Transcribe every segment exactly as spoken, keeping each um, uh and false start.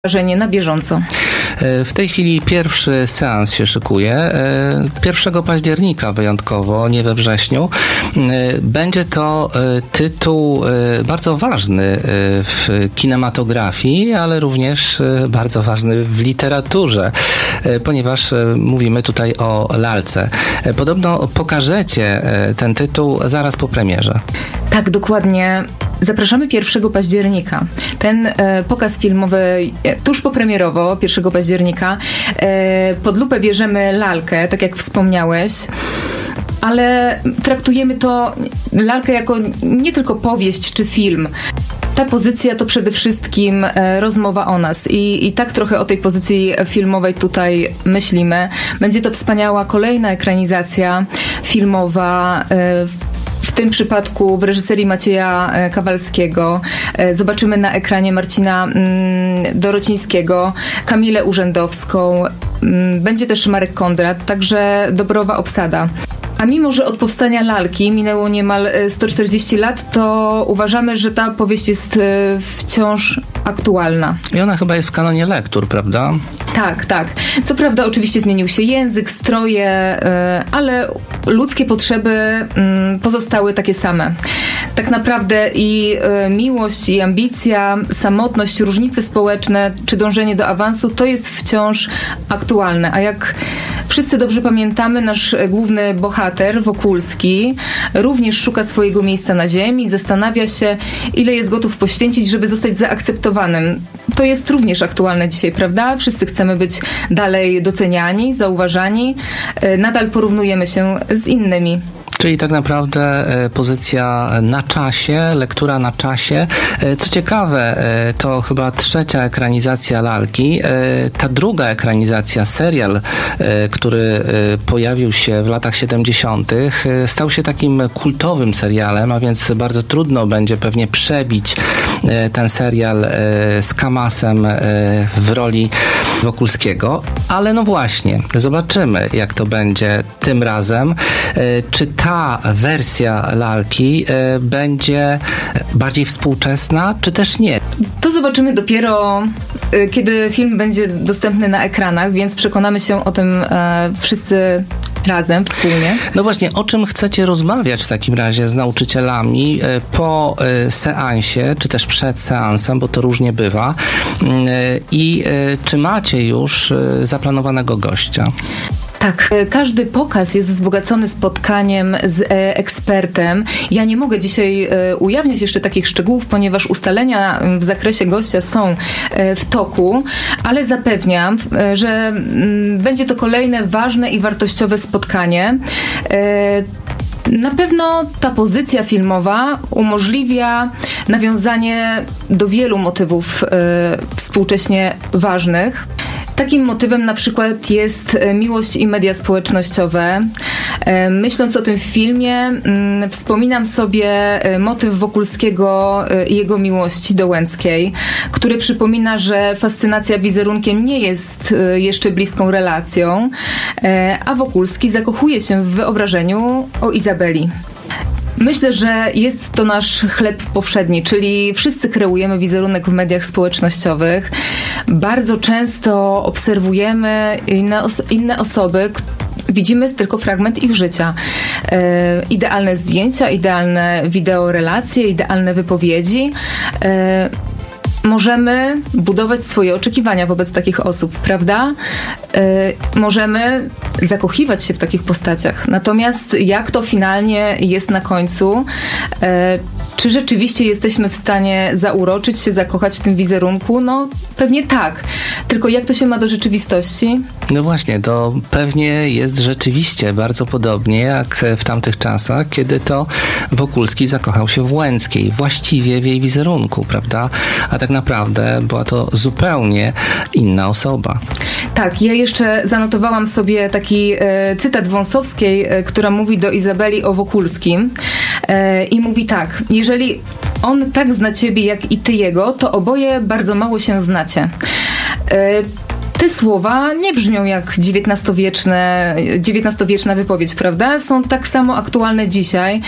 wrażenie na bieżąco. W tej chwili pierwszy seans się szykuje. pierwszego października wyjątkowo, nie we wrześniu. Będzie to tytuł bardzo ważny w kinematografii, ale również bardzo ważny w literaturze, ponieważ mówimy tutaj o lalce. Podobno pokażecie ten tytuł zaraz po premierze. Tak, dokładnie. Zapraszamy pierwszego października. Ten e, pokaz filmowy e, tuż popremierowo, pierwszego października, e, pod lupę bierzemy lalkę, tak jak wspomniałeś, ale traktujemy to lalkę jako nie tylko powieść czy film. Ta pozycja to przede wszystkim e, rozmowa o nas I, i tak trochę o tej pozycji filmowej tutaj myślimy. Będzie to wspaniała kolejna ekranizacja filmowa, e, w tym przypadku w reżyserii Macieja Kawalskiego. Zobaczymy na ekranie Marcina Dorocińskiego, Kamilę Urzędowską. Będzie też Marek Kondrat, także dobrowa obsada. A mimo, że od powstania lalki minęło niemal sto czterdzieści lat, to uważamy, że ta powieść jest wciąż aktualna. I ona chyba jest w kanonie lektur, prawda? Tak, tak. Co prawda oczywiście zmienił się język, stroje, ale ludzkie potrzeby pozostały takie same. Tak naprawdę i miłość, i ambicja, samotność, różnice społeczne, czy dążenie do awansu, to jest wciąż aktualne. A jak wszyscy dobrze pamiętamy, nasz główny bohater, Wokulski, również szuka swojego miejsca na ziemi, zastanawia się, ile jest gotów poświęcić, żeby zostać zaakceptowanym. To jest również aktualne dzisiaj, prawda? Wszyscy chcemy być dalej doceniani, zauważani. Nadal porównujemy się z innymi. Czyli tak naprawdę pozycja na czasie, lektura na czasie. Co ciekawe, to chyba trzecia ekranizacja lalki. Ta druga ekranizacja, serial, który pojawił się w latach siedemdziesiątych, stał się takim kultowym serialem, a więc bardzo trudno będzie pewnie przebić ten serial z Kamasem w roli Wokulskiego. Ale no właśnie, zobaczymy, jak to będzie tym razem. Czy ta ta wersja lalki y, będzie bardziej współczesna, czy też nie? To zobaczymy dopiero, y, kiedy film będzie dostępny na ekranach, więc przekonamy się o tym y, wszyscy razem, wspólnie. No właśnie, o czym chcecie rozmawiać w takim razie z nauczycielami y, po y, seansie, czy też przed seansem, bo to różnie bywa. I y, y, czy macie już y, zaplanowanego gościa? Tak, każdy pokaz jest wzbogacony spotkaniem z e, ekspertem. Ja nie mogę dzisiaj e, ujawniać jeszcze takich szczegółów, ponieważ ustalenia w zakresie gościa są e, w toku, ale zapewniam, e, że m, będzie to kolejne ważne i wartościowe spotkanie. E, Na pewno ta pozycja filmowa umożliwia nawiązanie do wielu motywów e, współcześnie ważnych. Takim motywem na przykład jest miłość i media społecznościowe. Myśląc o tym filmie, wspominam sobie motyw Wokulskiego i jego miłości do Łęckiej, który przypomina, że fascynacja wizerunkiem nie jest jeszcze bliską relacją, a Wokulski zakochuje się w wyobrażeniu o Izabeli. Myślę, że jest to nasz chleb powszedni, czyli wszyscy kreujemy wizerunek w mediach społecznościowych. Bardzo często obserwujemy inne, os- inne osoby, widzimy tylko fragment ich życia. E, idealne zdjęcia, idealne wideorelacje, idealne wypowiedzi. E, Możemy budować swoje oczekiwania wobec takich osób, prawda? Yy, możemy zakochiwać się w takich postaciach. Natomiast jak to finalnie jest na końcu? Yy, czy rzeczywiście jesteśmy w stanie zauroczyć się, zakochać w tym wizerunku? No pewnie tak. Tylko jak to się ma do rzeczywistości? No właśnie, to pewnie jest rzeczywiście bardzo podobnie jak w tamtych czasach, kiedy to Wokulski zakochał się w Łęckiej, właściwie w jej wizerunku, prawda? A tak naprawdę była to zupełnie inna osoba. Tak, ja jeszcze zanotowałam sobie taki e, cytat Wąsowskiej, e, która mówi do Izabeli o Wokulskim e, i mówi tak: jeżeli on tak zna ciebie jak i ty jego, to oboje bardzo mało się znacie. E, te słowa nie brzmią jak dziewiętnastowieczne, dziewiętnastowieczna wypowiedź, prawda? Są tak samo aktualne dzisiaj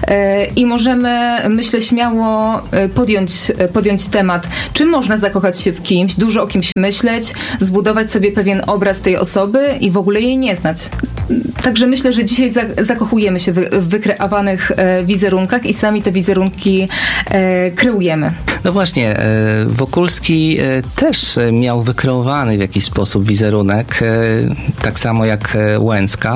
i możemy, myślę, śmiało podjąć, podjąć temat, czy można zakochać się w kimś, dużo o kimś myśleć, zbudować sobie pewien obraz tej osoby i w ogóle jej nie znać. Także myślę, że dzisiaj zakochujemy się w wykreowanych wizerunkach i sami te wizerunki kreujemy. No właśnie, Wokulski też miał wykreowany w jakiś sposób wizerunek, tak samo jak Łęcka,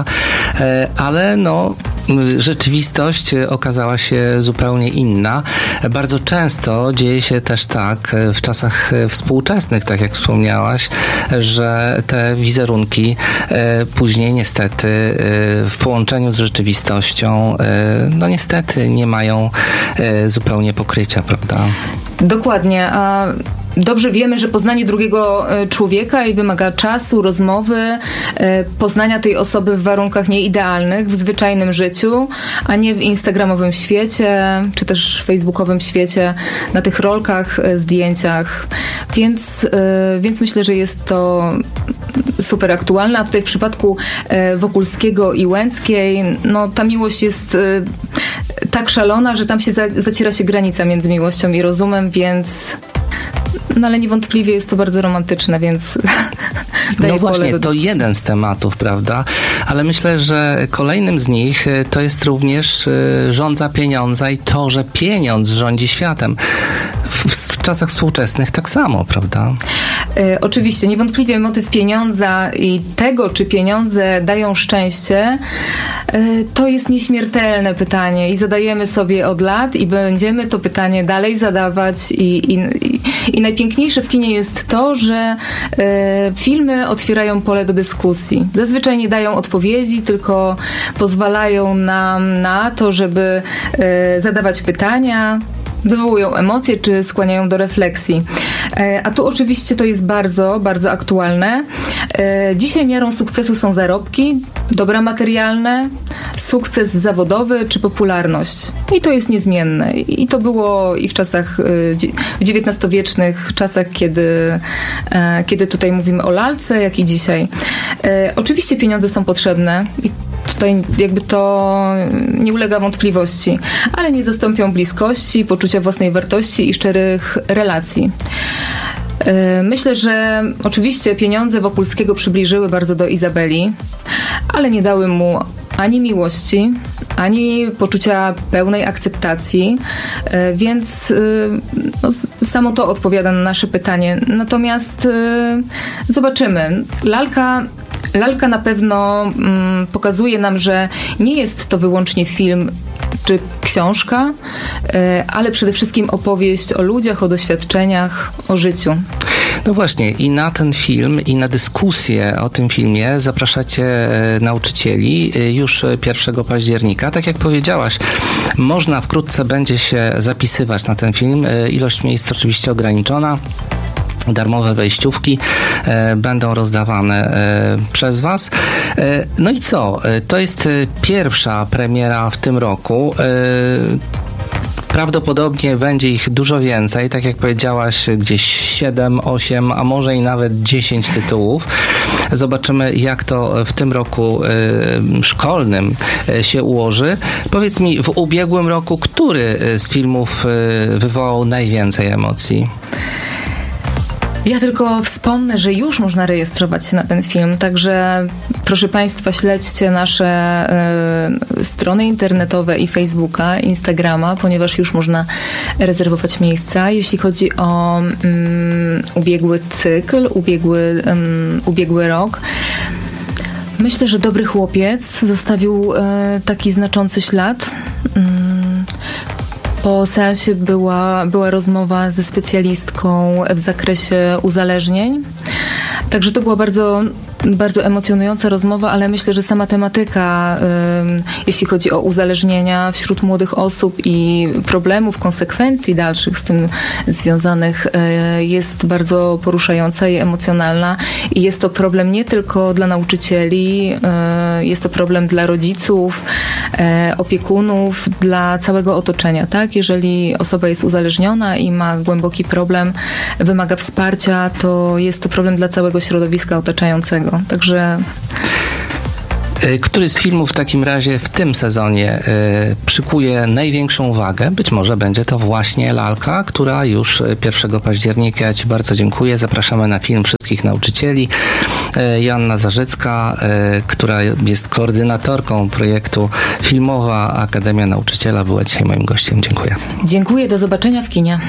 ale no rzeczywistość okazała się zupełnie inna. Bardzo często dzieje się też tak w czasach współczesnych, tak jak wspomniałaś, że te wizerunki później niestety w połączeniu z rzeczywistością no niestety nie mają zupełnie pokrycia, prawda? Dokładnie, a dobrze wiemy, że poznanie drugiego człowieka i wymaga czasu, rozmowy, poznania tej osoby w warunkach nieidealnych, w zwyczajnym życiu, a nie w instagramowym świecie, czy też facebookowym świecie, na tych rolkach, zdjęciach. Więc, więc myślę, że jest to super aktualne, a tutaj w przypadku Wokulskiego i Łęckiej, no ta miłość jest tak szalona, że tam się za, zaciera się granica między miłością i rozumem, więc no ale niewątpliwie jest to bardzo romantyczne, więc daję No właśnie, pole do to dyskusji. jeden z tematów, prawda? Ale myślę, że kolejnym z nich to jest również żądza pieniądza i to, że pieniądz rządzi światem. W, w czasach współczesnych tak samo, prawda? E, oczywiście, niewątpliwie motyw pieniądza i tego, czy pieniądze dają szczęście, e, to jest nieśmiertelne pytanie i zadajemy sobie od lat i będziemy to pytanie dalej zadawać i, i, i, i najpiękniejsze w kinie jest to, że e, filmy otwierają pole do dyskusji. Zazwyczaj nie dają odpowiedzi, tylko pozwalają nam na to, żeby e, zadawać pytania, wywołują emocje, czy skłaniają do refleksji. A tu oczywiście to jest bardzo, bardzo aktualne. Dzisiaj miarą sukcesu są zarobki, dobra materialne, sukces zawodowy, czy popularność. I to jest niezmienne. I to było i w czasach, w dziewiętnastowiecznych czasach, kiedy, kiedy tutaj mówimy o lalce, jak i dzisiaj. Oczywiście pieniądze są potrzebne i tutaj jakby to nie ulega wątpliwości, ale nie zastąpią bliskości, poczucia własnej wartości i szczerych relacji. Myślę, że oczywiście pieniądze Wokulskiego przybliżyły bardzo do Izabeli, ale nie dały mu ani miłości, ani poczucia pełnej akceptacji, więc no, samo to odpowiada na nasze pytanie. Natomiast zobaczymy. Lalka Lalka na pewno mm, pokazuje nam, że nie jest to wyłącznie film czy książka, y, ale przede wszystkim opowieść o ludziach, o doświadczeniach, o życiu. No właśnie, i na ten film, i na dyskusję o tym filmie zapraszacie nauczycieli już pierwszego października. Tak jak powiedziałaś, można wkrótce będzie się zapisywać na ten film. Ilość miejsc oczywiście ograniczona. Darmowe wejściówki e, będą rozdawane e, przez Was. E, no i co? E, to jest pierwsza premiera w tym roku. E, Prawdopodobnie będzie ich dużo więcej, tak jak powiedziałaś, gdzieś siedem, osiem, a może i nawet dziesięć tytułów. Zobaczymy, jak to w tym roku y, szkolnym y, się ułoży. Powiedz mi, w ubiegłym roku, który z filmów y, wywołał najwięcej emocji? Ja tylko wspomnę, że już można rejestrować się na ten film, także proszę Państwa, śledźcie nasze y, strony internetowe i Facebooka, Instagrama, ponieważ już można rezerwować miejsca. Jeśli chodzi o um, ubiegły cykl, ubiegły, um, ubiegły rok, myślę, że Dobry chłopiec zostawił y, taki znaczący ślad. Um, Po seansie była, była rozmowa ze specjalistką w zakresie uzależnień. Także to była bardzo bardzo emocjonująca rozmowa, ale myślę, że sama tematyka, jeśli chodzi o uzależnienia wśród młodych osób i problemów, konsekwencji dalszych z tym związanych, jest bardzo poruszająca i emocjonalna. I jest to problem nie tylko dla nauczycieli, jest to problem dla rodziców, opiekunów, dla całego otoczenia, tak? Jeżeli osoba jest uzależniona i ma głęboki problem, wymaga wsparcia, to jest to problem dla całego środowiska otaczającego. Także... Który z filmów w takim razie w tym sezonie y, przykuje największą uwagę? Być może będzie to właśnie Lalka, która już pierwszego października. Ja Ci bardzo dziękuję. Zapraszamy na film wszystkich nauczycieli. Y, Joanna Zarzycka, y, która jest koordynatorką projektu Filmowa Akademia Nauczyciela, była dzisiaj moim gościem. Dziękuję. Dziękuję. Do zobaczenia w kinie.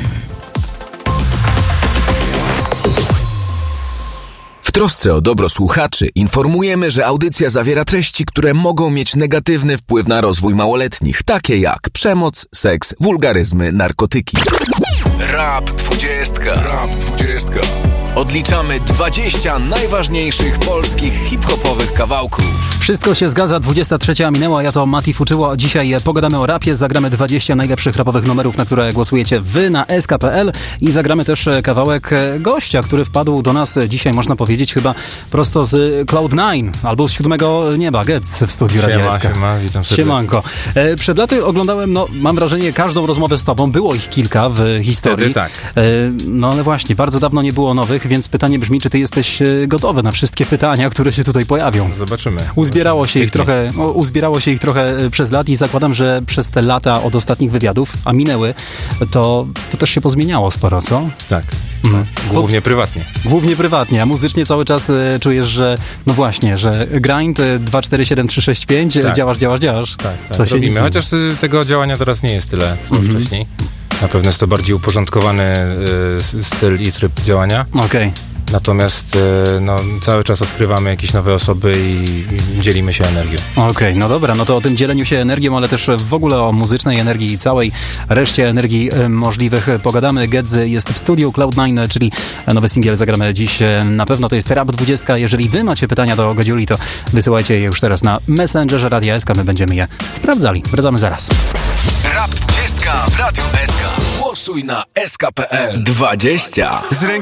W trosce o dobro słuchaczy informujemy, że audycja zawiera treści, które mogą mieć negatywny wpływ na rozwój małoletnich, takie jak przemoc, seks, wulgaryzmy, narkotyki. Rap dwudziestka. Rap dwudziestka. Odliczamy dwadzieścia najważniejszych polskich hip-hopowych kawałków. Wszystko się zgadza, dwudziesta trzecia minęła, ja to Mati Fuczyło. Dzisiaj pogadamy o rapie, zagramy dwadzieścia najlepszych rapowych numerów, na które głosujecie wy na S K kropka P L i zagramy też kawałek gościa, który wpadł do nas dzisiaj, można powiedzieć, chyba prosto z Cloud nine albo z siódmego nieba. Getz w studiu Radia S K. Siema, witam serdecznie. Siemanko. Przed laty oglądałem, no mam wrażenie, każdą rozmowę z tobą. Było ich kilka w historii. Wtedy tak. No ale właśnie, bardzo dawno nie było nowych, więc pytanie brzmi, czy ty jesteś gotowy na wszystkie pytania, które się tutaj pojawią? Zobaczymy. Uzbierało się Zobaczymy. ich trochę, no, uzbierało się ich trochę przez lat i zakładam, że przez te lata od ostatnich wywiadów, a minęły, to, to też się pozmieniało sporo, co? Tak. Mhm. Głównie prywatnie. Głównie prywatnie, a muzycznie cały czas y, czujesz, że no właśnie, że grind y, dwa cztery siedem trzy sześć pięć, Tak. działasz, działasz, działasz. Tak, tak. To się robimy. nic Chociaż y, tego działania teraz nie jest tyle, co Mhm. wcześniej. Na pewno jest to bardziej uporządkowany y, styl i tryb działania. Okej. Okay. Natomiast y, no, cały czas odkrywamy jakieś nowe osoby i, i dzielimy się energią. Okej, okay, no dobra, no to o tym dzieleniu się energią, ale też w ogóle o muzycznej energii i całej reszcie energii y, możliwych pogadamy. Gedzy jest w studiu, Cloud nine, czyli nowy singiel zagramy dziś. Na pewno to jest Rap dwudziestka. Jeżeli wy macie pytania do Godziuli, to wysyłajcie je już teraz na Messengerze Radia S K. My będziemy je sprawdzali. Wracamy zaraz. Rap dwudziestka w Radiu S K. Głosuj na S K kropka P L. dwadzieścia.